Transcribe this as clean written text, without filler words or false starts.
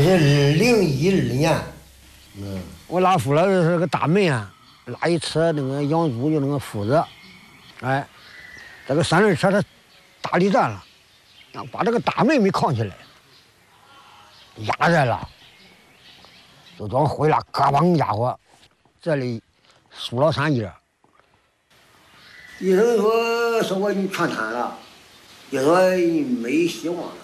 就是2012年， 我拉夫了是个大门啊，拉一车那个养猪就那个斧子，哎，这个三轮车它大力站了，把这个大门没扛起来，压着了，就装灰了，嘎嘣家伙，这里输了3节。医生说我你全瘫了，也说没希望了。